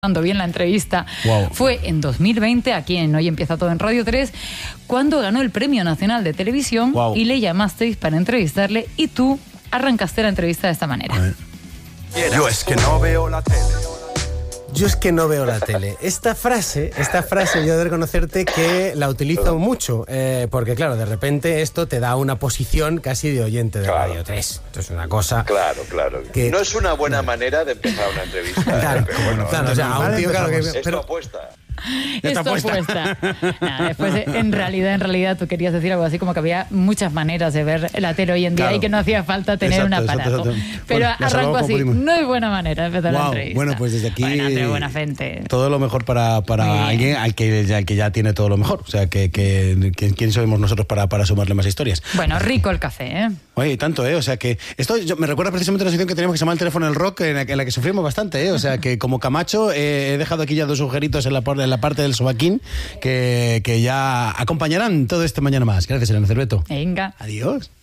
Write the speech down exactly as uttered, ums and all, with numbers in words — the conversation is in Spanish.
Dando bien la entrevista. Wow. Fue en dos mil veinte, aquí en Hoy Empieza Todo en Radio tres, cuando ganó el Premio Nacional de Televisión. Wow. Y le llamasteis para entrevistarle y tú arrancaste la entrevista de esta manera. Yo es que no veo la tele. Yo es que no veo la tele. Esta frase, esta frase yo he de reconocerte que la utilizo mucho, eh, porque claro, de repente esto te da una posición casi de oyente de Claro. Radio tres. Esto es una cosa... Claro, claro. Que- No es una buena manera de empezar una entrevista. Claro, ¿eh? Pero bueno, claro, o sea, a un tío, claro, que... es tu pero- apuesta. Esto apuesta. Nada, después, en realidad, en realidad, tú querías decir algo así como que había muchas maneras de ver la tele hoy en día Claro. y que no hacía falta tener Exacto, un aparato. exacto, exacto. Pero Bueno, la arrancó salvamos así. como pudimos. No es buena manera de empezar la Wow. entrevista. Bueno, pues desde aquí Buena, pero buena gente. todo lo mejor para, para Muy bien. alguien al que, ya, al que ya tiene todo lo mejor. O sea, que, que, que quién somos nosotros para, para sumarle más historias. Bueno, rico el café, ¿eh? Oye, y tanto, ¿eh? O sea, que esto yo- me recuerda precisamente a una sección que teníamos que se llama El Teléfono del Rock, en la, que- en la que sufrimos bastante, ¿eh? O sea, que como Camacho eh, he dejado aquí ya dos agujeritos en la, por- en la parte del sobaquín que, que ya acompañarán todo este mañana más. Gracias, Elena Cerveto. Venga. Adiós.